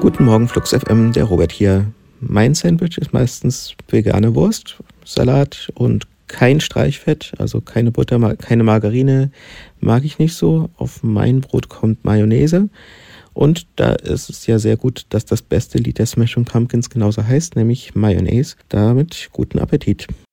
Guten Morgen, Flux FM, der Robert hier. Mein Sandwich ist meistens vegane Wurst, Salat und kein Streichfett, also keine Butter, keine Margarine, mag ich nicht so. Auf mein Brot kommt Mayonnaise. Und da ist es ja sehr gut, dass das beste Lied der Smashing Pumpkins genauso heißt, nämlich Mayonnaise. Damit guten Appetit.